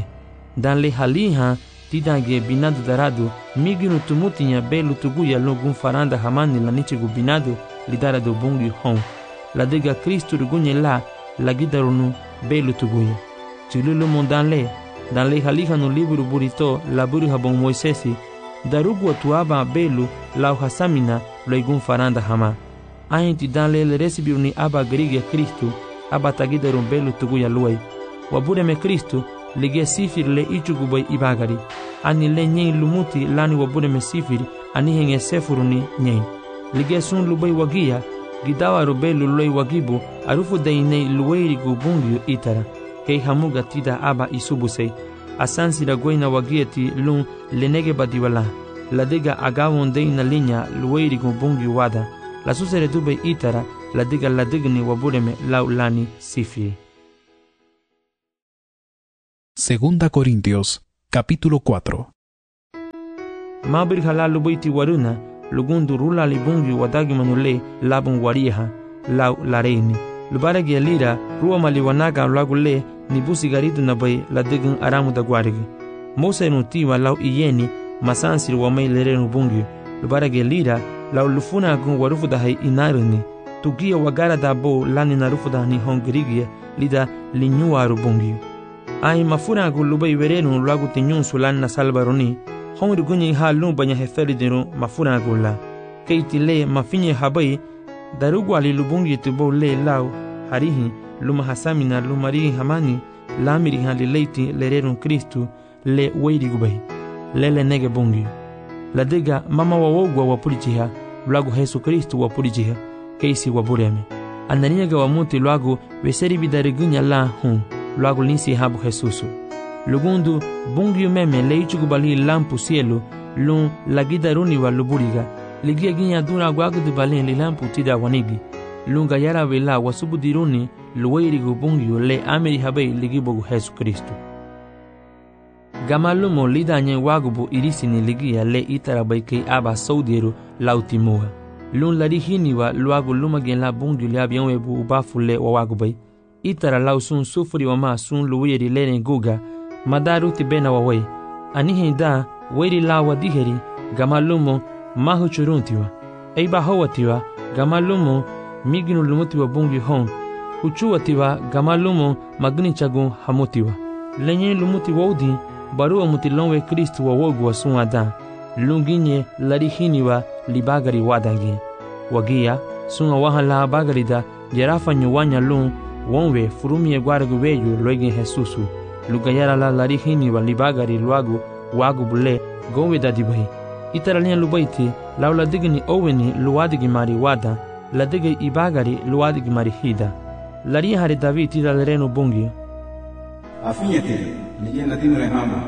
danle haliha tidange binadu daradu miginu tumutinya belu tuguya lo gum faranda hamani la nichigu binadu lidara do bungi hon la diga Kristu rugunye la gidarunu belu tuguya tululumo danle haliha no liburu burito la buru habon Moisesi darugu tuaba belu la hasamina lo gum faranda hama ainti danle le resibiruni aba grigia Kristu aba tagidarun belu tuguya luay wabure me Kristu lige sifir le ichugu bay ibagari ani le nyen lumuti lani wabure me sifir ani henge sefuruni nyen lige sun lubay wagia gidawa rubelu loy wagibu arufu dainei luweiri gubungyu itara kei hamuga tida aba isubusei asansi la goina wagieti lun lenege badiwala la diga agawon deina linya luweiri gubungyu wada la susere dube itara la diga la digni wabure me lau lani sifiri Segunda Corintios, capítulo 4. Mabir hala lubaiti waruna, lugundu rula libungi wadagi manule labung wariha, lau lareini. Lubaragi alira, ruwa maliwanaga lagule, nibusi garidu nabai ladigun aramu da guarigi. Mosa nutiwa lau iyeni, masansiri wamai lerenu bungi. Lubaragi alira, lau lufuna agun warufu da hai inaruni. Tugia wagara da bo lani narufu da ni hongirigia, lida linyuaru bungi. Ai mafuna agun lubai verenu lagu tinyun sulan na salbaroni. Hongri gunyi ha lumbanya heferi dinu mafuna agun la. Keiti le mafinye habai, darugu ali lubungi tubo le lau, harihi, luma hasamina lumari hamani, lamiri hali leiti lerenu Kristu, le weiri gubai, lele nege bungi. La diga mama wawogwa wapulichiha, lagu Yesu Kristu wapulichiha, keisi wabureme. Ananiaga wamuti lagu veseri bidarigunya la hun, lagu linsi habu Jesusu. Lugundu bungi meme leichugubali lampu cielo, lun lagidaruni wa luburiga, ligia ginya duna guagudu balin li lampu tida wanigi. Lunga yara vela wasubudiruni luweirigu bungiu le amiri habei ligibogu Yesu Kristu. Gamalumo lidanye wagubu irisini ligia le itarabaikei aba saudiru lautimuha. Lun larihiniwa luagu lumagen la bungiu le abianwebu ubafu le wawagubai. Itara lausun sufuri wama sun luweiri lene guga, madaruti bena wawai. Anihin da weiri lawa diheri gamalumo mahu churuntiwa. Eiba hawatiwa gamalumo miginu lumutiwa bungi hon. Huchuatiwa gamalumo magni chagun hamutiwa. Lenye lumuti wodi barua mutilonwe Kristu wa wogu wa sunada. Lunginye larihiniwa libagari wadangi. Wagia sunga wahala bagari da jerafa nyuwanya lung wonwe furumie gwaragu weyu loigin Jesusu. Lugayara la larihiniwa libagari luagu wagu bule gowe da dibai. Itaralian lubaiti laula digini oweni luadigi mari wada, la digi ibagari luadigi mari hida. Laria hari David tira lerenu bungi. Afinyeti, ligia natimure hama.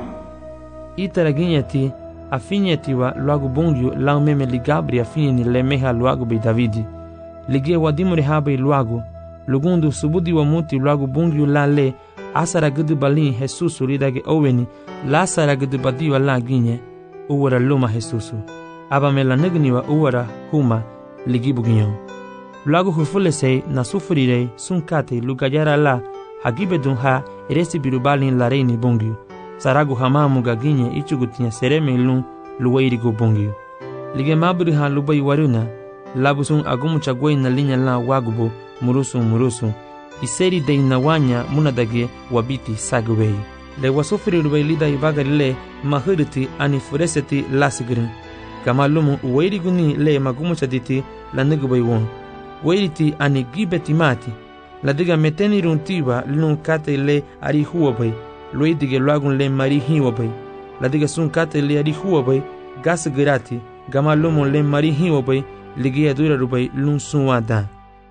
Itaraginyeti, afinyeti wa luagu bungi lau meme ligabri afinyeni le meha luagu bei Davidi. Ligia wadimure habe luagu, lugundu subudi wa muti luagu bungi la le, asara gudu balin Jesusu lidagi oweni, la asara gudu badiwa la ginye. Uwara luma Jesusu. Aba mela negniwa uwara huma ligibu ginyon. Luagu hufulesei na sufurirei sunkate lugayara la hagibedun ha eresi birubalin la reini bungiu. Saragu hamamu gaginye ichugutinya sereme lun luweirigu bungiu. Lige maburi ha lubai waruna labusun agumu chagwei na linya la wagubu murusu. Iseri dei na wanya munadage wabiti sagwei. Le wasufiri rubailida ibagari le mahiriti ani fureseti lasigrin. Kamalumu uweiriguni le magumu chaditi la negubai won. Weiriti ani gibeti mati. La diga meteni runtiwa lun kate le ari huwabai. Luidige luagun le marihi wabai. La diga sun kate le ari huwabai gas girati. Gamalumu le marihi wabai ligia dura rubai lun sunwada.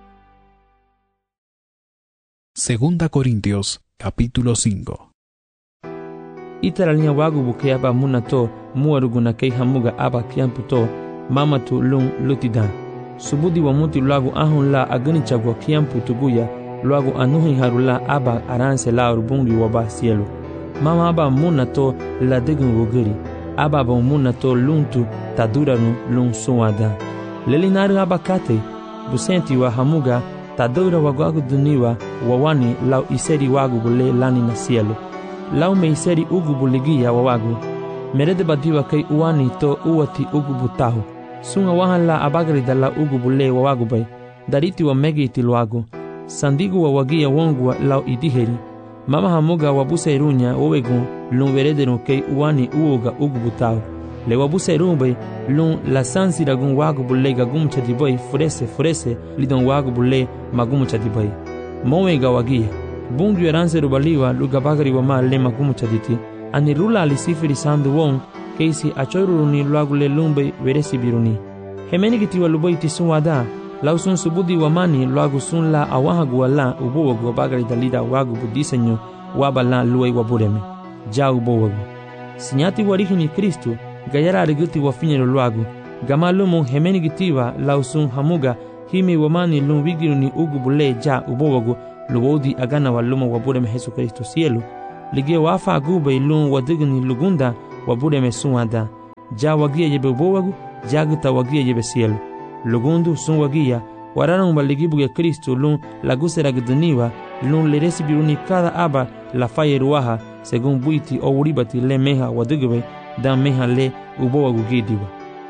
Segunda Corintios, capítulo 5. Itaralinya wagu buke aba munato muaruguna kei hamuga aba kiamputo mamatu lung lutida. Subudi wa muti luagu ahun la agani chagwa kiampu tuguya luagu anuhi harula aba aranse la urubungi waba cielo. Mama aba munato la degun wogiri. Aba munato luntu taduranu lung suwada. Lelinaru aba kate busenti wa hamuga tadura wagwagu duniwa wawani lau iseri wagu bule lani na cielo. Lau meiseri ugubu ligia wawagu. Merede badiwa kei uwani to uwati ugubu tahu. Sunga wahan la abagari da la ugubu le wawagu bay. Dariti wa megi iti luagu. Sandigu wa wagia wongwa lau idiheri. Mama hamuga wabuse irunya owegun lun veredenu kei uwani uoga ugubu tahu. Le wabuse irunbay lun la sansi ragun wagubu le gagumu chadibay furese lidon wagubu le magumu chadibay. Mowega wagia. Bungi eranse rubaliwa lugabagari wa ma le magumu chaditi. Ani rula alisifiri sandu won keisi achoiruruni luagu le lumbe veresi biruni. Hemeni gitiwa lubai tisunwada. Lausun subudi wa mani luagu sun la awahagu wa la ubowagu wa bagari dalida wagu budisenyo waba la luai wabureme. Ja ubowagu. Sinyati warihini Kristu gayara ariguti wa finyero luagu. Gamalumu hemeni gitiwa lausun hamuga himi wa mani lumwigiruni ugu bule ja ubowagu luwodi agana waluma wabureme Jesu Kristo cielo. lige wafa gube lun wadigni lugunda wabude mesuada ja wagia yebe bowagu jagta wagia yebe cielo lugundu sun wagia wararan baligibuge Kristo lun lagusera gdniwa lun le recibiruni cada aba la fayeruaha según buiti o uribati le meha wadigbe dan meha le ubowagu gidiwa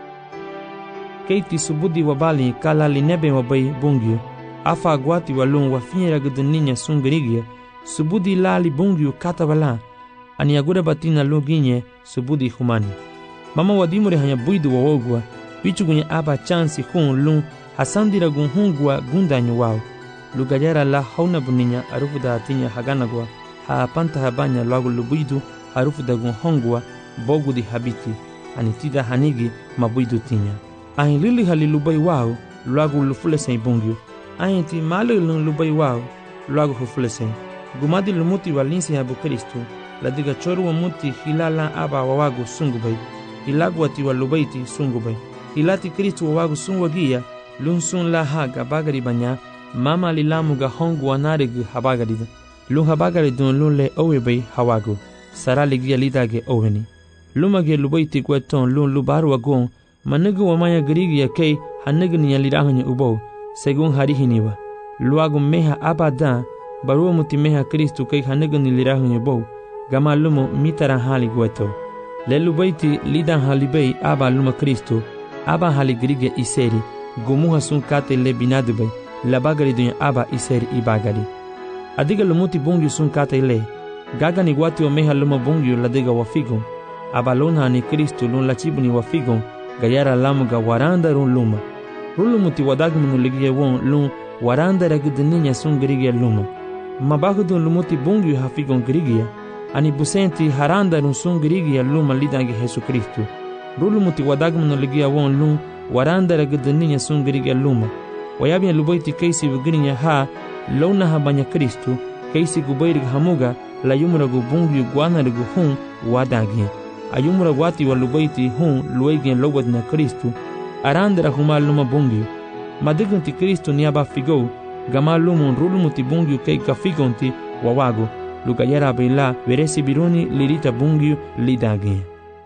keiti subudi wabali kala linebe wabai bungyo afa aguati walun wafinyera gdninya sungrigia subudi lali bungyo katavala ani agura batina luginye subudi humani mama wadimure hanya buidu wawogwa bichugunye aba chansi hun lun hasandira gun hungwa gundanyo wao lugajara la hauna buninya arufuda atinya haganagwa ha panta habanya lagu lubuidu arufuda gun hongwa bogudi habiti anitida hanigi mabuidu tinya ahin lili halilubai wao lagu lufulesen bungyo ahin ti malilun lubai wao lagu hufulesen gumadi lumuti walinsi habu Kristo ladiga choru wa muti hilala aba wawagu sungubai ilagu ati walubaiti sungubai ilati Kristo wawagu sungwagia lunsun la haga bagari banya mama lilamuga hongu wanarigu habagari lun habagari dun lun le owebai hawagu sarali gia lidage oweni lumage lubaiti kweton lun lubaru wagon manigu wamaya garigia kei hanigni yalirahanya ubo segun harihiniwa luagu meha abada barua muti meha Kristo kei hanigni lirahanya ubo gama lumo mitara hali gweto le lubaiti lidan halibei aba luma Kristo aba hali garigia iseri gumuha sun kate le binadubai la bagari dunya aba iseri ibagari adiga lumuti bungyu sun kate le gaga ni wati o meha luma bungyu ladiga wafigon aba luna ni Kristo lun la chibuni wafigon gayara lamuga waranda run luma rulumuti wadagmunu ligie won lun waranda ragidninya sun grigia luma mabagudun lumuti bungyu hafigon grigia ani busenti haranda run sun grigia luma lidange Jesu Kristo rulumuti wadagmunu ligia won lun waranda ragdninya sungriga luma wayabnya lubaiti kaisi bugrinya ha lona habanya Kristo kaisi gubayrig hamuga la yumra gubungyu gwana rgu hun wadagi ayumra wati walubaiti hun luegen lobadna Kristo arandra huma luma bungyu madigunti Kristo niaba figo gama lumun rulumuti bungyu kai kafigonti wawago lugayara bela veresi biruni lirita bungyu lidagi.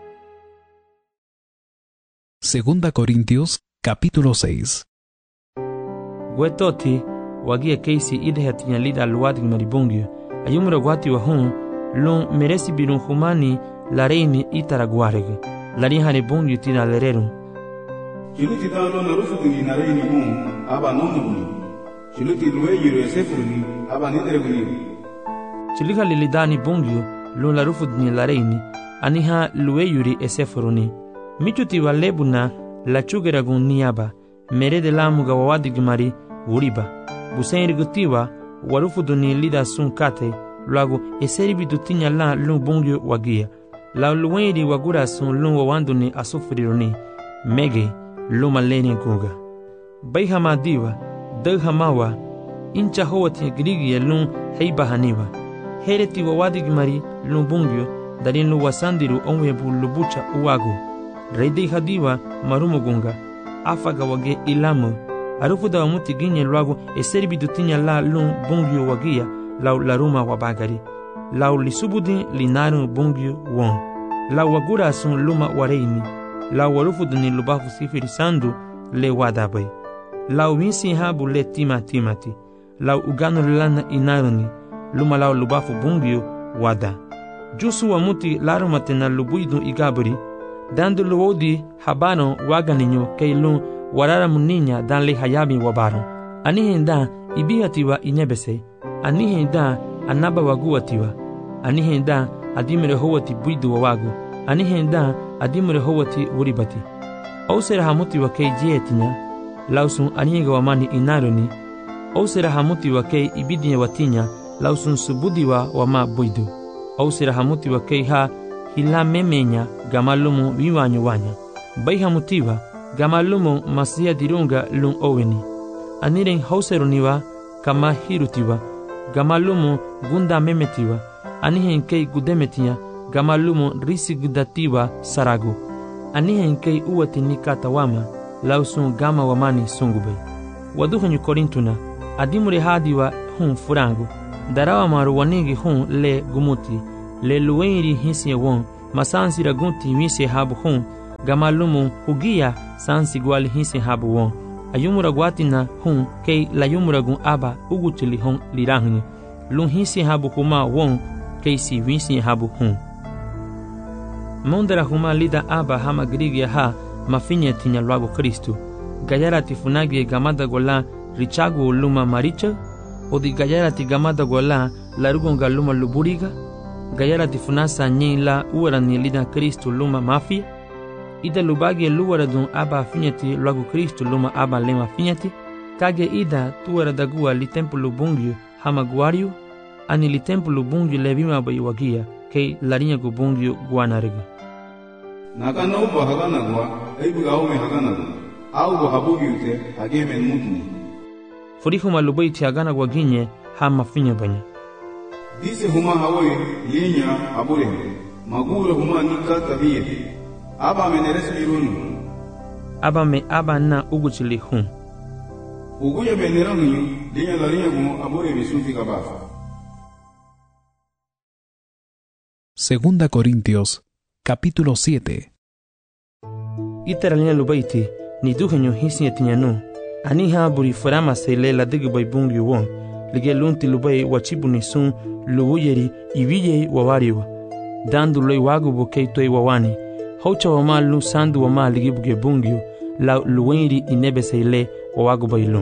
Segunda Corintios, capítulo 6. Gwetoti, wagia keisi idhe tinyalida luwadig maribungyo, ayumra gwati wa hun, lun meresi birun humani la reini itaraguareg, lari hane bungyo tina lererun. Chiluti dalo na rufu dini na reini hun, aba nonuguni. Chiluti luwe yiro esefuruni, aba nidreguni. Chilika lilidani bungyo, lun la rufu dini la reini, aniha luwe yuri esefuruni. Michuti wa lebuna la chugeragun niaba mere de lamuga wawadigmari uriba busenri gutiwa warufu duni lida sun kate lagu eseri bidutinya la lun bungyo wagia la luwenri wagura sun lun wawanduni asufriruni mege luma leni guga bayhama diwa daghamawa incha howati grigia lun heiba haniwa hereti wawadigmari lun bungyo darin lu wasandiru onwebu lubucha uwagu Reidi hadiwa marumugunga afaga wage ilamu arufuda wamuti ginye lwago eseri bidutinya la lun bungyo wagia lau laruma wabagari lau lisubudi linaru bungyo won lau wagura sun luma wareini lau warufuduni lubafu sifirisandu le wadabai lau winsi habu le timati lau uganu lana inaruni luma lau lubafu bungyo wada jusu wamuti larumatena lubuidu igaburi dando luodi habano waganinyo keilun warara muninya dan le hayabi wabaro anihenda ibihatiwa inyebese anihenda anaba waguatiwa anihenda adimere howati buidu wawagu anihenda adimere howati uribati ausera hamuti wa kei jietinya lausun aniga wamani inaroni ausera hamuti wa kei ibidinya watinya lausun subudiwa wama buidu ausera hamuti wa kei ha hila memenya gamalumu viwanyo wanya bayhamutiwa gamalumu masia dirunga lun oweni aniren hauseruniwa kama hirutiwa gamalumu gunda memetiwa anihen kei gudemetiya gamalumu risigdatiwa saragu anihen kei uwati nikatawama lausun gama wamani sungube waduhanyu korintuna adimure hadiwa hun furangu darawa maru wanigi hun le gumuti le luenri hinsi won masansi ragunti wisi habu hun gamalumu hugia sansi gwal hinsi habu won ayumura gwatina hun kei layumura gun aba ugutili hun lirahni lun hinsi habu huma won kei si wisi habu hun mondera huma lida aba hama grigia ha mafinya tinya luago Kristu gayara tifunagi gamada gola richago luma maricha o di gayara ti gamada gola larugonga luma luburiga gayara tifunasa nyila uara ni lida Kristu luma mafia ida lubagi luara dun aba finyati luago Kristu luma aba lema finyati kage ida tuara dagua li templo bungyu hama guario ani li templo bungyu levima bayiwagia kei larinya go bungyu guanariga nakana uba hagana gwa aibu aume hagana au habu yute hagemen mutni furihu malubaiti hagana gwa ginye hama finya banya dise huma hawe linya abure magura huma nikata biye aba meneres mirunu aba me aba na uguchili hun uguye meneranu linya larinya gumo abure bisufi kabafa. Segunda Corintios capítulo 7. Itaralina lubaiti ni duhenyo hisi tinyanu ani ha buri farama sele la digbai bungi won lige lunti lubai wachibu ni sun luwuyeri iwiye wawariwa dandu loi wagu bukei toi wawani hocha wama lu sandu wama ligi buge bungi la luwenri inebe sele wawagu bailun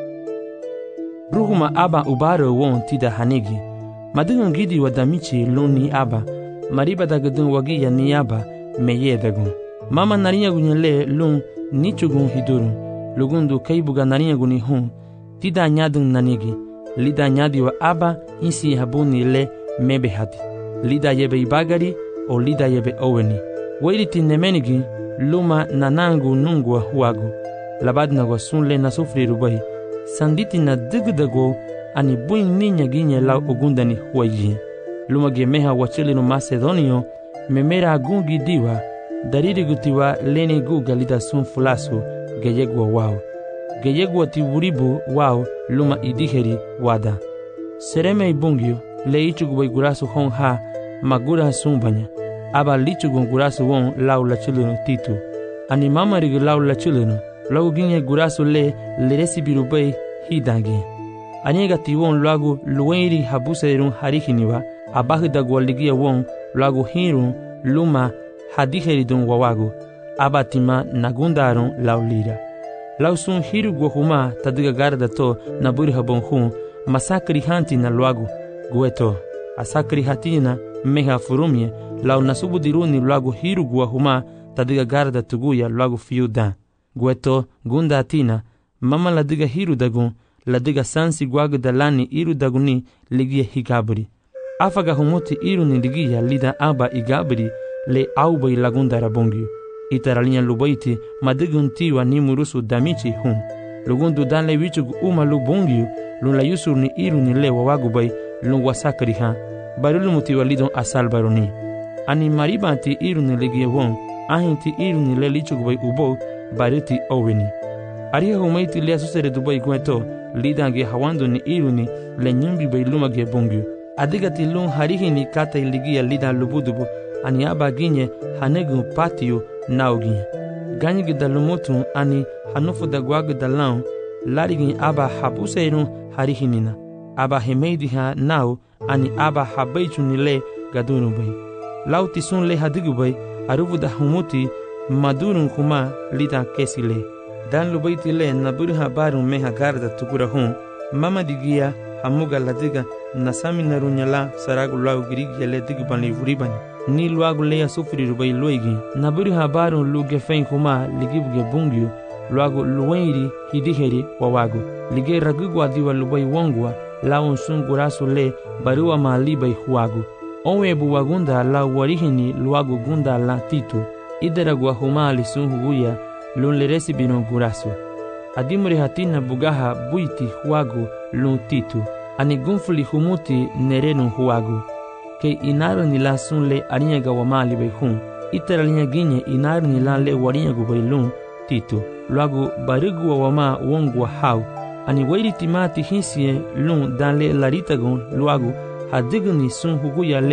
ruhuma aba ubaro won tida hanigi madigan gidi wadamichi luni aba mariba dagadun wagi ya niyaba meye dagun mama narinya gunyele lun nichugun hidurun lugundu kaibuga narinya guni hun tida nyadun nanigi lida nyadi wa aba insi habuni le mebe hati lida yebe ibagari o lida yebe oweni wairiti nemenigi luma nanangu nungwa huagu labadna gwa sunle na sufri rubai sanditi na digdago ani buin ninya ginye la ogundani huayi luma gemeha wachilinu Macedonio memera gungi diwa dariri gutiwa leni guga lida sun fulasu geyegwa wao geyegwa tiwuribu wao luma idiheri wada sereme ibungyo le ichugu gurasu hon ha magura sumbanya aba lichugu gurasu won lau la chilinu titu ani mama rigi lau la chilinu lau ginye gurasu le leresi birubei hidangi anyega tiwon lagu luwenri habuserun harihiniwa abahida gwaligia won lagu hirun luma hadiheridun wawagu abatima nagundarun laulira lausun hiru gwohuma tadiga garda to naburi habon hun masakri hanti na lagu gueto asakri hatina meha furumye lau nasubudiruni lagu hiru gwohuma tadiga garda tuguya lagu fiuda gueto gunda atina mama ladiga hiru dagun ladiga sansi gwagu dalani iru daguni ligia higabri afaga humuti iru ni ligia lida aba igabri le auba ilagunda rabongi itaralinya lubaiti madiguntiwa ni murusu damichi hun lugundu danle wichugu uma lubongi lula yusur ni iru ni le wawagubai lu wasakri ha barulu mutiwa lidon asal baroni ani maribanti iru ni ligia won ahinti iru ni le lichugubai ubo bariti oweni ariha humaiti le asusere dubai gweto lidange hawando ni iruni le nyimbi bailuma ge bongyu adigati lun harihini kata iligia lidan lubudubu ani aba ginye hanegu patio nauginye ganyigi dalumutu ani hanufu dagwagu dalau larigin aba habuseirun harihinina aba hemeidi ha nau ani aba habaichu nile gadunu bai lauti sun le hadigu bai aruvu da humuti madurun kuma lidan kesile dan lubaiti le naburi habarun meha garda tukura hun mama digia hamuga ladiga nasami narunyala saragu lau girigi le digban le vuribani ni luagu le sufri rubai loigi naburi habarun luge fein kuma ligibuge bungyu luagu luwenri hidiheri wawagu lige ragugu adiwa lubai wongwa laun sun gurasu le baruwa malibai huagu onwe buwagunda la warihini luagu gunda la titu idaragwa huma li sun huguya lun le resibino gurasu adimure hatina bugaha buiti huagu lun titu ani gunfuli humuti nerenu huagu ke inaru ni la sun le arinyaga wamali bai hun itaralinya ginye inaru ni la le warinyagu bai lun titu luagu barigu wa wama wongwa hau ani wairi timati hinsie lun dan le laritagun luagu hadigu ni sun huguya le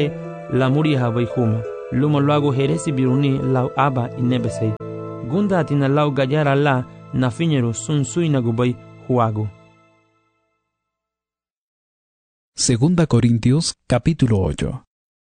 la muria bai huma luma luago heresi biruni lau aba inebesei gunda tina lau gayara la na fiñero sun suinago bai huago. Segunda Corintios capítulo 8.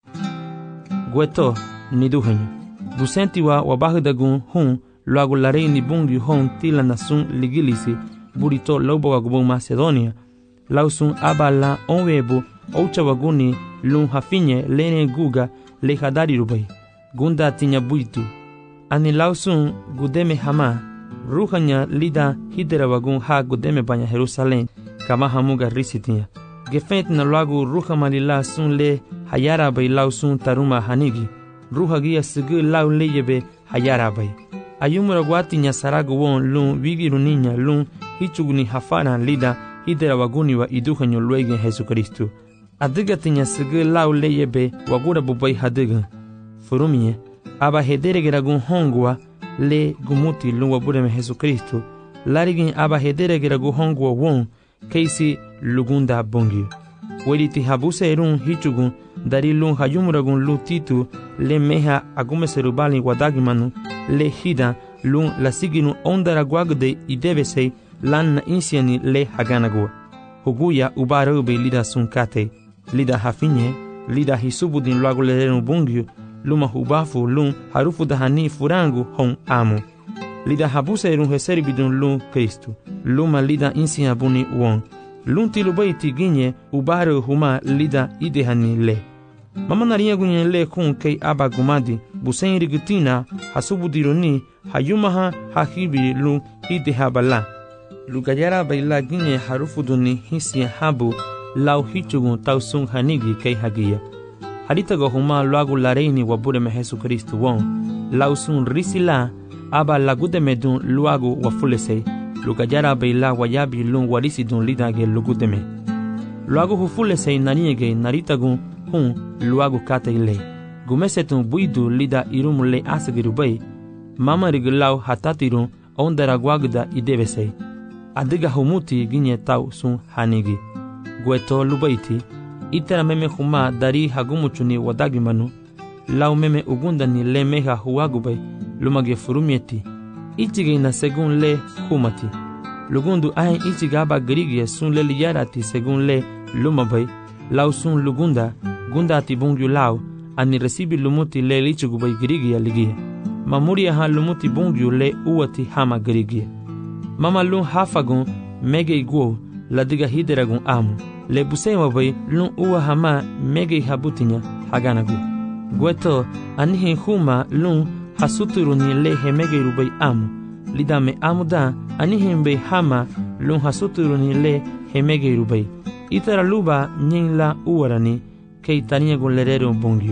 Gueto ni duhenyo busentiwa wabahudagun hun luago larei ni bungi hon tila nasun ligilisi burito laubogago Macedonia lausun aba la onwebo ouchawaguni lun hafinye lene guga le hadari rubai gunda tinya buitu ani lausun gudeme hama ruhanya lida hiderawagun ha gudeme banya Jerusalem kama hamuga risitinya gefent na luago ruha malila sun le hayara bai lausun taruma hanigi ruha gia sigi lau leyebe hayara bai ayumura guatinya sarago won lun wigiru niña lun hichuguni hafana lida hiderawaguni wa iduhanyo luege Jesucristo adiga tinya sigi lau leyebe wagura bubai hadiga furumie aba hederegeragun hongwa le gumuti lun wabureme Jesucristo larigin aba hederegeragun hongwa won keisi lugunda bongi weliti habuse erun hichugun dari lun hayumuragun lu titu le meha agume serubali wadagimanu le hida lun la siginu ondara guagde idebesei lan na insiani le haganagua huguya ubarube lida sunkate lida hafinye lida hisubudin luago lerenu bungyu luma hubafu lun harufu dahani furangu hon amu lida habuse erun heseribidun lun Kristu luma lida insia buni won lun tilubaiti ginye ubaru huma lida idehani le mama naria gunye le kun kei aba gumadi busen rigutina hasubudironi hayumaha hahibi lun idehabala lugayara baila ginye harufuduni hisia habu lau hichugun tausun hanigi kei hagia haritago huma luagu lareini wabureme Jesucristo won lausun risila aba lagudemedun luagu wafulesei lugayara baila wayabi lun warisidun lidage lugudeme luagu hufulesei naniege naritagun hun luagu kateile gumesetun buidu lida irumule asagirubai mama rigilau hatatirun ondara guagda idebesei adiga humuti ginye tau sun hanigi gueto lubaiti itera meme huma dari hagumuchuni wadagimanu lau meme ugundani le meha huagubai lumage furumieti ichige na segun le humati lugundu ahe ichiga aba grigie sun le liyarati segun le lumabai lau sun lugunda gundati bungyu lau ani resibi lumuti le lichigubai grigia ligia mamuria ha lumuti bungyu le uwati hama grigia mama lun hafagun mege iguo ladiga hideragun amu le busema bai lun uwa hama mege habutinya haganagu gueto anihin huma lun hasuturuni le hemege rubai amu lidame amuda anihin bai hama lun hasuturuni le hemege rubai itara luba nyinla uwarani kei tania gun lerero bongyo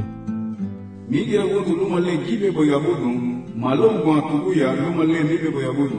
migira gotu luma le gibe boyabudun malom gwa tuguya luma le mibe boyabudun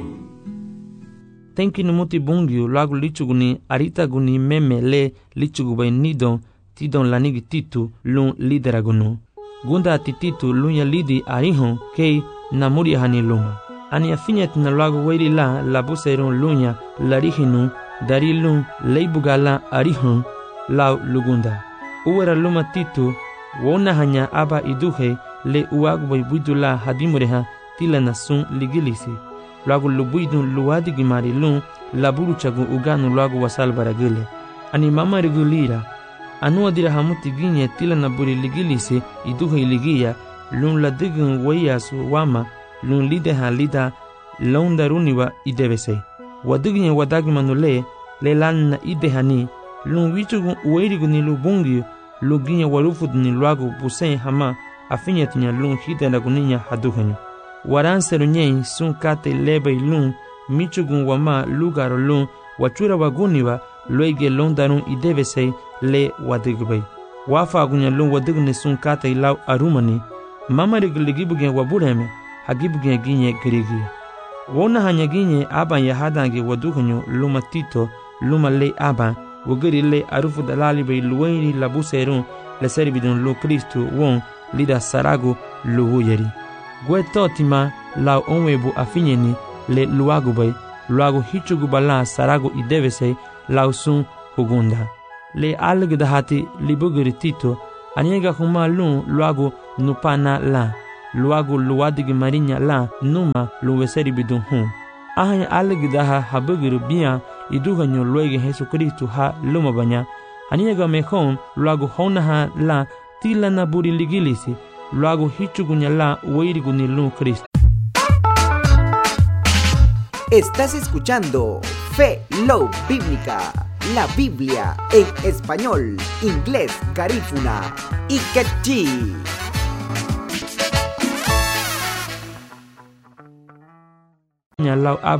tenki numuti bungyu lagu lichuguni arita guni meme le lichugubai nidon tidon lanigi titu lun lideragunu gunda tititu lunya lidi arihon kei namuri hani luma ani afinyet na lagu weiri la labuserun lunya larihinu dari lun leibugala arihon lau lugunda uwera luma titu wona hanya aba iduhe le uagbai buidula hadimureha tila nasun ligilisi lagu lubuidun luadi gimari lun laburu chagu uganu lagu wasal baragile ani mama regulira anu adira hamuti ginye tila na buri ligilisi iduhe ligia lun ladigun wayasu wama lun lideha lida laundaruniwa idebese waduginye wadagimanu le lan na idehani lun wichugun uweiriguni lubungi luginye warufuduni lagu busen hama afinyetinya lun hidendaguninya haduhenyo waranseru nyei sun kate lebe lun michugun wama lugaro lun wachura waguniwa loige londarun idebesei le wadigbai wafa agunya lun wadigne sun kate lau arumani mama rigiligibugen wabureme hagibugen ginye girigi wona hanya ginye aban yahadange wadugunyo luma tito luma le aban wogiri le arufu dalali bei luweiri labuserun le seribidun lu Kristu won lida sarago luwuyeri guetotima lau onwebu afinyeni le luagubai luagu hichugubala sarago idebesei lau sun hugunda le algdahati libugiri tito aniega huma lun luago nupana la luago luadigi marinya la numa luweseri bidun hun ahanya algidaha habugiru bia iduga nyo luege Jesucristo ha luma banya aniega mekon luago honaha la tila na buri ligilisi luago hichugunya la weiriguni lun Cristo. Estás escuchando Fe Love Bíblica, la Biblia en español, inglés, garífuna y quechí.